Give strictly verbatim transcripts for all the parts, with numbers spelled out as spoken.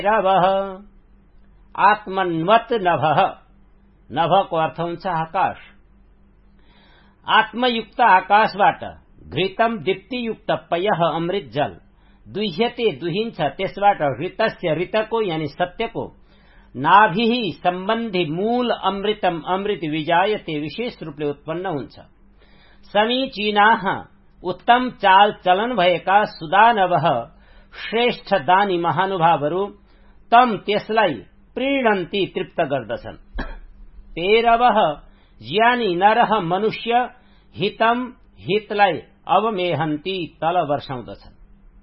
रवः आत्मन्वत् नभः। नभको अर्थ हुन्छ आकाश। आत्मयुक्त आकाशबाट घृतम दीप्तियुक्त पयः अमृत जल दुह्यते दुहिन्छ त्यसबाट ऋतस्य ऋतको यानी सत्यको नाभिः सम्बन्धी मूल अमृतम अमृत विजायते विशेष रूपले उत्पन्न हुन्छ। समीचीनाः उत्तम चाल चलन भएका सुदानवः श्रेष्ठ दानी महानुभावहरू तम त्यसलाई प्रीणन्ति तृप्त गर्दछन्। तेरवः ज्ञानी नरह मनुष्य हितम हितलाई अवमेहन्ति तल वर्षाउँदछन्।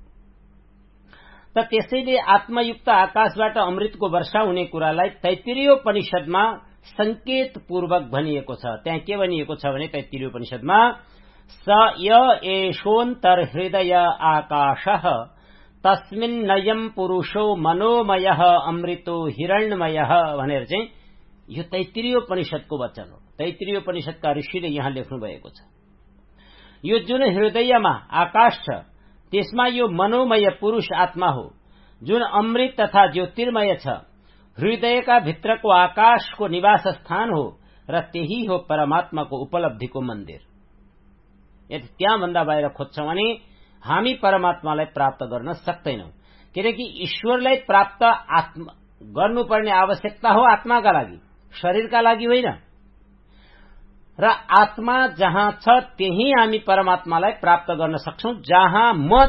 त त्यसैले आत्मयुक्त आकाशबाट अमृतको वर्षा हुने कुरालाई तैत्तिरीयोपनिषदमा संकेत पूर्वक भनिएको छ। त्यहाँ के भनिएको छ भने तैत्तिरीयोपनिषदमा स य एषोऽन्तर्हृदय आकाशः तस्मिन्नयम् पुरुषो मनोमयः अमृतो हिरण्मयः भनेर चाहिँ यो तैत्तिरीयोपनिषदको वचन हो। तैत्तिरीयोपनिषदका ऋषिले यहाँ लेख्नु भएको छ। यो जुन हृदयमा आकाश छ त्यसमा यो मनोमय पुरुष आत्मा हो जुन अमृत तथा ज्योतिर्मय छ। हृदयका भित्रको आकाशको निवास स्थान हो र त्यही हो परमात्माको उपलब्धिको मन्दिर। यदि त्यहाँभन्दा बाहिर खोज्छौं भने हामी परमात्मालाई प्राप्त गर्न सक्दैनौं, किनकि ईश्वरलाई प्राप्त आत्मा गर्नुपर्ने आवश्यकता हो आत्माका लागि, शरीरका लागि होइन। र आत्मा जहाँ छ त्यही हामी परमात्मालाई प्राप्त गर्न सक्छौं। जहाँ म